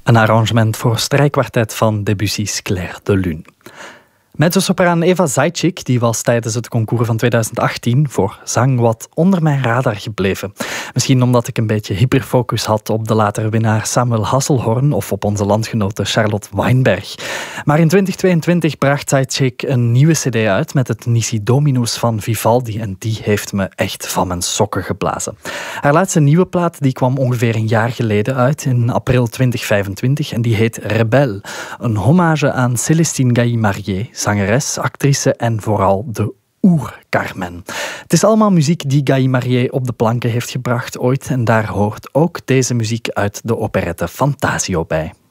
Een arrangement voor strijkkwartet van Debussy's Clair de Lune. Mezzosopraan Eva Zajic die was tijdens het concours van 2018 voor zang wat onder mijn radar gebleven. Misschien omdat ik een beetje hyperfocus had op de latere winnaar Samuel Hasselhoorn of op onze landgenote Charlotte Weinberg. Maar in 2022 bracht Zajic een nieuwe cd uit met het Nisi Dominus van Vivaldi en die heeft me echt van mijn sokken geblazen. Haar laatste nieuwe plaat die kwam ongeveer een jaar geleden uit, in april 2025, en die heet Rebelle. Een hommage aan Célestine Gailly-Marié, zangeres, actrice en vooral de oer-Carmen. Het is allemaal muziek die Gailly-Marié op de planken heeft gebracht ooit en daar hoort ook deze muziek uit de operette Fantasio bij.